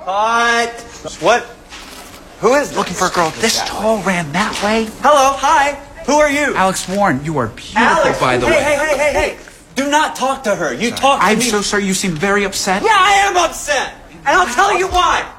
Cut. What? Who is this? Looking for a girl this tall ran that way? Hello, hi. Who are you? Alex Warren, you are beautiful, Alex, by the way. Hey. Do not talk to her. You talk to me. I'm so sorry. You seem very upset. Yeah, I am upset. And I'll tell you why.